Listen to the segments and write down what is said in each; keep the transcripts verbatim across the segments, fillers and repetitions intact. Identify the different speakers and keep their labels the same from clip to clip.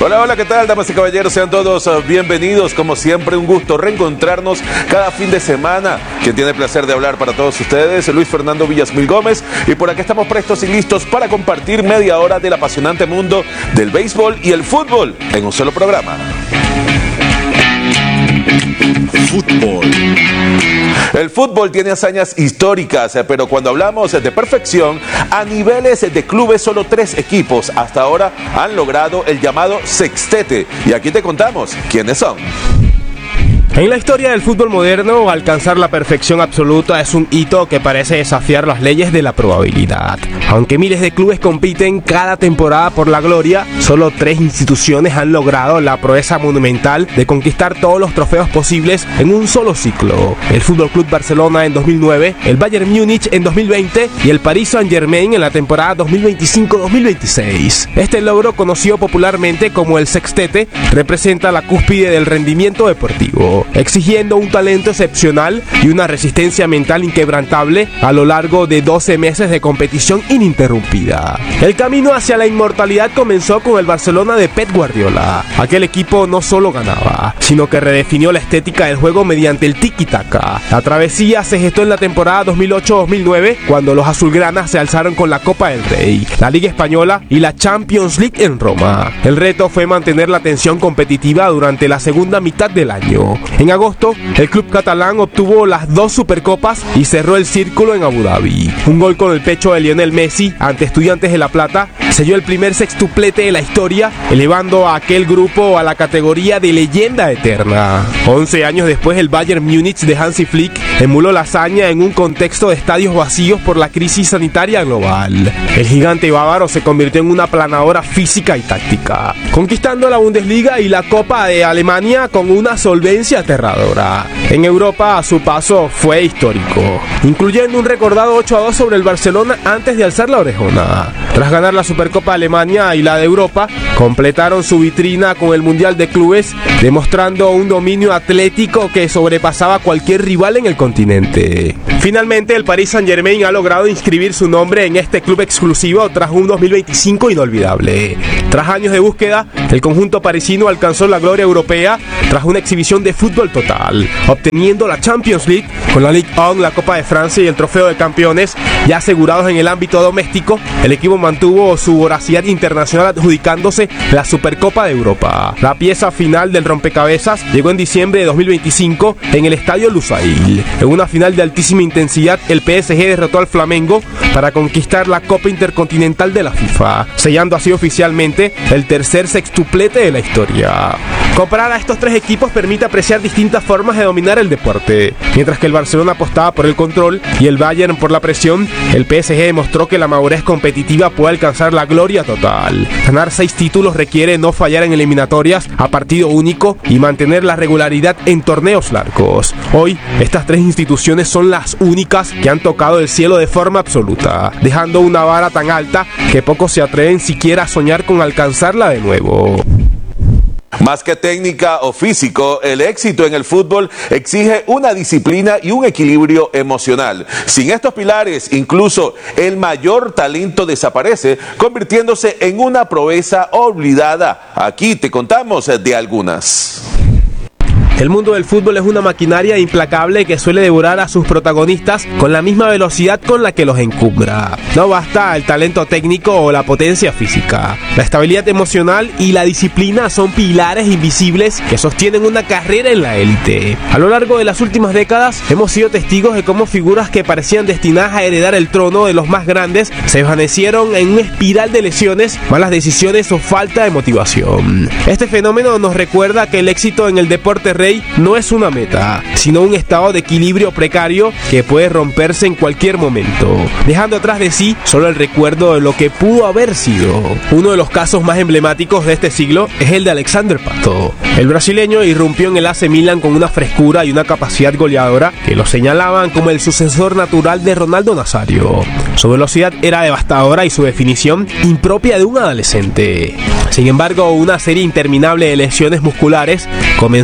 Speaker 1: Hola, hola, ¿qué tal, damas y caballeros? Sean todos uh, bienvenidos. Como siempre, un gusto reencontrarnos cada fin de semana. Quien tiene el placer de hablar para todos ustedes, Luis Fernando Villasmil Gómez. Y por aquí estamos prestos y listos para compartir media hora del apasionante mundo del béisbol y el fútbol en un solo programa. Fútbol. El fútbol tiene hazañas históricas, pero cuando hablamos de perfección, a niveles de clubes, solo tres equipos hasta ahora han logrado el llamado sextete. Y aquí te contamos quiénes son.
Speaker 2: En la historia del fútbol moderno, alcanzar la perfección absoluta es un hito que parece desafiar las leyes de la probabilidad. Aunque miles de clubes compiten cada temporada por la gloria, solo tres instituciones han logrado la proeza monumental de conquistar todos los trofeos posibles en un solo ciclo. El F C Barcelona en dos mil nueve, el Bayern Múnich en dos mil veinte y el Paris Saint-Germain en la temporada dos mil veinticinco dos mil veintiséis. Este logro, conocido popularmente como el sextete, representa la cúspide del rendimiento deportivo, exigiendo un talento excepcional y una resistencia mental inquebrantable a lo largo de doce meses de competición ininterrumpida. El camino hacia la inmortalidad comenzó con el Barcelona de Pep Guardiola. Aquel equipo no solo ganaba, sino que redefinió la estética del juego mediante el tiki-taka. La travesía se gestó en la temporada dos mil ocho dos mil nueve, cuando los azulgranas se alzaron con la Copa del Rey, la Liga Española y la Champions League en Roma. El reto fue mantener la tensión competitiva durante la segunda mitad del año. En agosto, el club catalán obtuvo las dos Supercopas y cerró el círculo en Abu Dhabi. Un gol con el pecho de Lionel Messi ante Estudiantes de La Plata selló el primer sextuplete de la historia, elevando a aquel grupo a la categoría de leyenda eterna. once años después, el Bayern Múnich de Hansi Flick emuló la hazaña en un contexto de estadios vacíos por la crisis sanitaria global. El gigante bávaro se convirtió en una planadora física y táctica, conquistando la Bundesliga y la Copa de Alemania con una solvencia aterradora. En Europa, su paso fue histórico, incluyendo un recordado ocho a dos sobre el Barcelona antes de alzar la orejona. Tras ganar la Supercopa de Alemania y la de Europa, completaron su vitrina con el Mundial de Clubes, demostrando un dominio atlético que sobrepasaba a cualquier rival en el continente. Finalmente, el Paris Saint-Germain ha logrado inscribir su nombre en este club exclusivo tras un dos mil veinticinco inolvidable. Tras años de búsqueda, el conjunto parisino alcanzó la gloria europea tras una exhibición de fútbol total, obteniendo la Champions League con la Ligue uno, la Copa de Francia y el Trofeo de Campeones ya asegurados en el ámbito doméstico. El equipo mantuvo su voracidad internacional adjudicándose la Supercopa de Europa. La pieza final del rompecabezas llegó en diciembre de dos mil veinticinco en el Estadio Lusail. En una final de altísima intensidad, el P S G derrotó al Flamengo para conquistar la Copa Intercontinental de la FIFA, sellando así oficialmente el tercer sextuplete de la historia. Comparar a estos tres equipos permite apreciar distintas formas de dominar el deporte. Mientras que el Barcelona apostaba por el control y el Bayern por la presión, el P S G demostró que la madurez competitiva puede alcanzar la gloria total. Ganar seis títulos requiere no fallar en eliminatorias a partido único y mantener la regularidad en torneos largos. Hoy, estas tres instituciones son las únicas que han tocado el cielo de forma absoluta, dejando una vara tan alta que pocos se atreven siquiera a soñar con alcanzarla de nuevo.
Speaker 1: Más que técnica o físico, el éxito en el fútbol exige una disciplina y un equilibrio emocional. Sin estos pilares, incluso el mayor talento desaparece, convirtiéndose en una proeza olvidada. Aquí te contamos de algunas.
Speaker 2: El mundo del fútbol es una maquinaria implacable que suele devorar a sus protagonistas con la misma velocidad con la que los encumbra. No basta el talento técnico o la potencia física. La estabilidad emocional y la disciplina son pilares invisibles que sostienen una carrera en la élite. A lo largo de las últimas décadas hemos sido testigos de cómo figuras que parecían destinadas a heredar el trono de los más grandes se desvanecieron en una espiral de lesiones, malas decisiones o falta de motivación. Este fenómeno nos recuerda que el éxito en el deporte rey no es una meta, sino un estado de equilibrio precario que puede romperse en cualquier momento, dejando atrás de sí solo el recuerdo de lo que pudo haber sido. Uno de los casos más emblemáticos de este siglo es el de Alexander Pato. El brasileño irrumpió en el A C Milan con una frescura y una capacidad goleadora que lo señalaban como el sucesor natural de Ronaldo Nazario. Su velocidad era devastadora y su definición impropia de un adolescente. Sin embargo, una serie interminable de lesiones musculares comenzó a mermar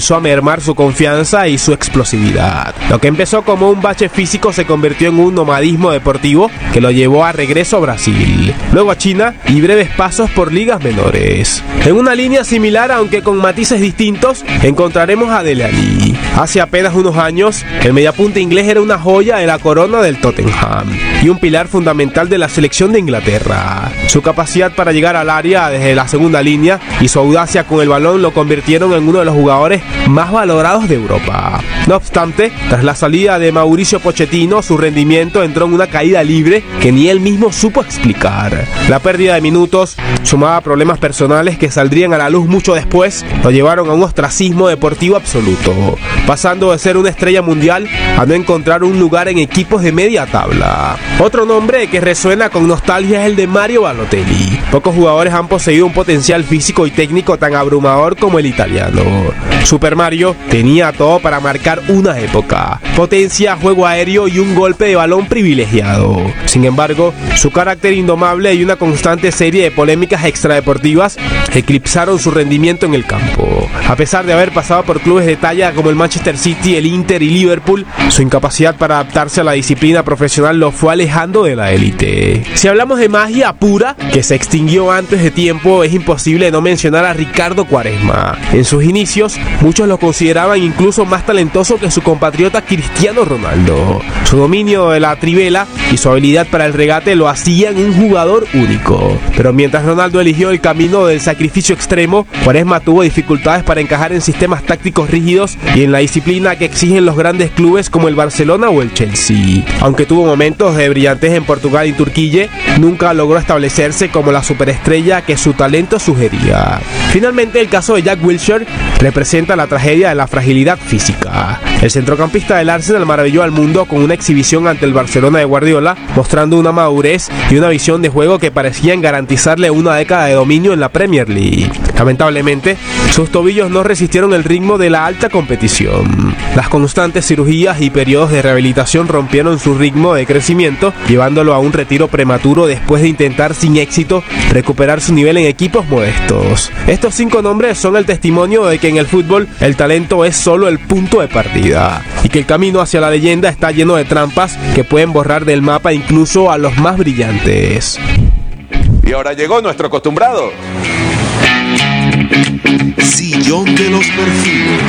Speaker 2: retomar su confianza y su explosividad. Lo que empezó como un bache físico se convirtió en un nomadismo deportivo que lo llevó a regreso a Brasil, luego a China y breves pasos por ligas menores. En una línea similar, aunque con matices distintos, encontraremos a Dele Alli. Hace apenas unos años, el mediapunta inglés era una joya de la corona del Tottenham y un pilar fundamental de la selección de Inglaterra. Su capacidad para llegar al área desde la segunda línea y su audacia con el balón lo convirtieron en uno de los jugadores más valorados de Europa. No obstante, tras la salida de Mauricio Pochettino, su rendimiento entró en una caída libre que ni él mismo supo explicar. La pérdida de minutos, sumada a problemas personales que saldrían a la luz mucho después, lo llevaron a un ostracismo deportivo absoluto, pasando de ser una estrella mundial a no encontrar un lugar en equipos de media tabla. Otro nombre que resuena con nostalgia es el de Mario Balotelli. Pocos jugadores han poseído un potencial físico y técnico tan abrumador como el italiano. Super Mario tenía todo para marcar una época: potencia, juego aéreo y un golpe de balón privilegiado. Sin embargo, su carácter indomable y una constante serie de polémicas extradeportivas eclipsaron su rendimiento en el campo. A pesar de haber pasado por clubes de talla como el Manchester City, el Inter y Liverpool, su incapacidad para adaptarse a la disciplina profesional lo fue alejando de la élite. Si hablamos de magia pura, que se extinguió antes de tiempo, es imposible no mencionar a Ricardo Quaresma. En sus inicios, muchos lo consideraban incluso más talentoso que su compatriota Cristiano Ronaldo. Su dominio de la trivela y su habilidad para el regate lo hacían un jugador único. Pero mientras Ronaldo eligió el camino del sacrificio extremo, Quaresma tuvo dificultades para encajar en sistemas tácticos rígidos y en la disciplina que exigen los grandes clubes como el Barcelona o el Chelsea. Aunque tuvo momentos de brillantez en Portugal y Turquía, nunca logró establecerse como la superestrella que su talento sugería. Finalmente, el caso de Jack Wilshere representa la tragedia de la fragilidad física. El centrocampista del Arsenal maravilló al mundo con una exhibición ante el Barcelona de Guardiola, mostrando una madurez y una visión de juego que parecían garantizarle una década de dominio en la Premier League. Lamentablemente, sus tobillos no resistieron el ritmo de la alta competición. Las constantes cirugías y periodos de rehabilitación rompieron su ritmo de crecimiento, llevándolo a un retiro prematuro después de intentar sin éxito recuperar su nivel en equipos modestos. Estos cinco nombres son el testimonio de que en el fútbol el talento es solo el punto de partida y que el camino hacia la leyenda está lleno de trampas que pueden borrar del mapa incluso a los más brillantes.
Speaker 1: Y ahora llegó nuestro acostumbrado
Speaker 3: Sillón de los perfiles.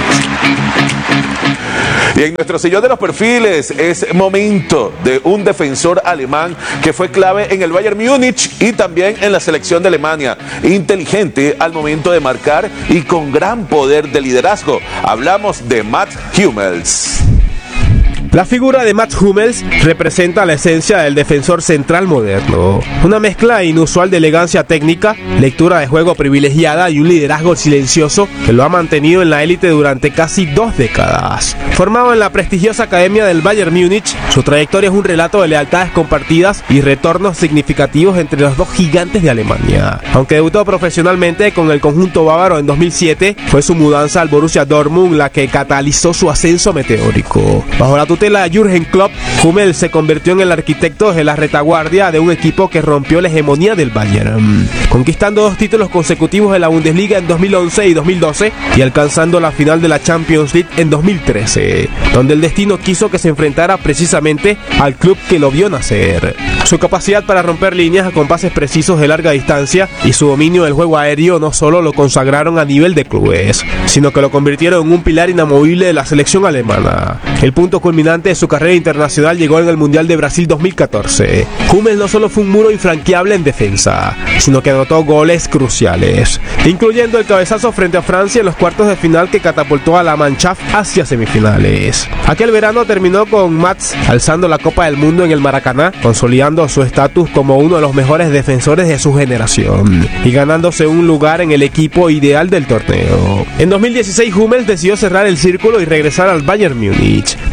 Speaker 1: Y en nuestro sillón de los perfiles es momento de un defensor alemán que fue clave en el Bayern Múnich y también en la selección de Alemania. Inteligente al momento de marcar y con gran poder de liderazgo. Hablamos de Mats Hummels.
Speaker 2: La figura de Mats Hummels representa la esencia del defensor central moderno. Una mezcla inusual de elegancia técnica, lectura de juego privilegiada y un liderazgo silencioso que lo ha mantenido en la élite durante casi dos décadas. Formado en la prestigiosa academia del Bayern Múnich, su trayectoria es un relato de lealtades compartidas y retornos significativos entre los dos gigantes de Alemania. Aunque debutó profesionalmente con el conjunto bávaro en dos mil siete, fue su mudanza al Borussia Dortmund la que catalizó su ascenso meteórico. Bajo la tutela de Jürgen Klopp, Hummels se convirtió en el arquitecto de la retaguardia de un equipo que rompió la hegemonía del Bayern, conquistando dos títulos consecutivos de la Bundesliga en dos mil once y dos mil doce y alcanzando la final de la Champions League en dos mil trece, donde el destino quiso que se enfrentara precisamente al club que lo vio nacer. Su capacidad para romper líneas con pases precisos de larga distancia y su dominio del juego aéreo no solo lo consagraron a nivel de clubes, sino que lo convirtieron en un pilar inamovible de la selección alemana. El punto culminante de su carrera internacional llegó en el Mundial de Brasil dos mil catorce. Hummels no solo fue un muro infranqueable en defensa, sino que anotó goles cruciales, incluyendo el cabezazo frente a Francia en los cuartos de final que catapultó a la Mannschaft hacia semifinales. Aquel verano terminó con Mats alzando la Copa del Mundo en el Maracaná, consolidando su estatus como uno de los mejores defensores de su generación y ganándose un lugar en el equipo ideal del torneo. En dos mil dieciséis, Hummels decidió cerrar el círculo y regresar al Bayern Múnich, buscando su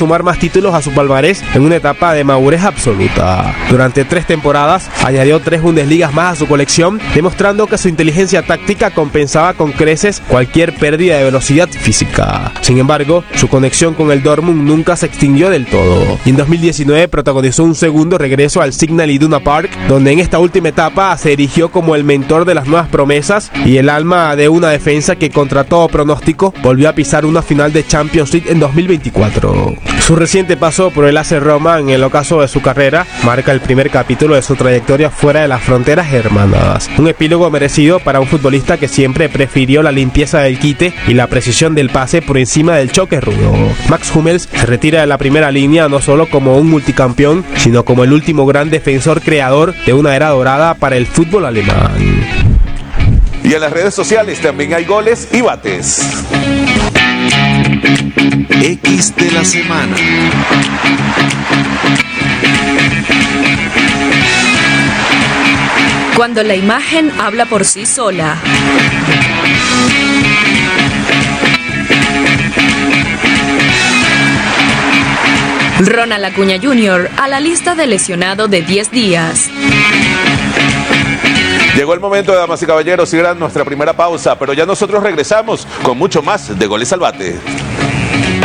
Speaker 2: sumar más títulos a su palmarés en una etapa de madurez absoluta. Durante tres temporadas añadió tres Bundesligas más a su colección, demostrando que su inteligencia táctica compensaba con creces cualquier pérdida de velocidad física. Sin embargo, su conexión con el Dortmund nunca se extinguió del todo, y en dos mil diecinueve protagonizó un segundo regreso al Signal Iduna Park, donde en esta última etapa se erigió como el mentor de las nuevas promesas y el alma de una defensa que contra todo pronóstico volvió a pisar una final de Champions League en dos mil veinticuatro. Su reciente paso por el A C Roma en el ocaso de su carrera marca el primer capítulo de su trayectoria fuera de las fronteras germanas, un epílogo merecido para un futbolista que siempre prefirió la limpieza del quite y la precisión del pase por encima del choque rudo. Mats Hummels se retira de la primera línea no solo como un multicampeón, sino como el último gran defensor creador de una era dorada para el fútbol alemán.
Speaker 1: Y en las redes sociales también hay goles y bates.
Speaker 3: X de la semana.
Speaker 4: Cuando la imagen habla por sí sola. Ronald Acuña junior a la lista de lesionado de diez días.
Speaker 1: Llegó el momento, damas y caballeros, ir a nuestra primera pausa, pero ya nosotros regresamos con mucho más de Goles al Bate.